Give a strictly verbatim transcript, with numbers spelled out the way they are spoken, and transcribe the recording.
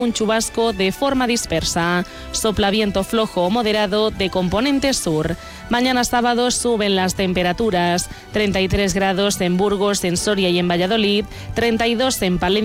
un chubasco de forma dispersa. Sopla viento flojo o moderado de componente sur. Mañana sábado suben las temperaturas. treinta y tres grados en Burgos, en Soria y en Valladolid, treinta y dos en Palencia